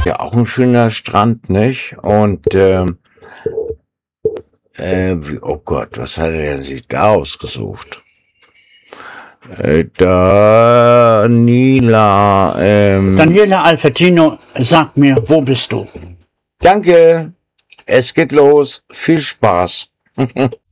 ja auch ein schöner Strand, nicht? Und oh Gott, was hat er denn sich da ausgesucht? Daniela Albertino, sag mir, wo bist du? Danke, es geht los. Viel Spaß.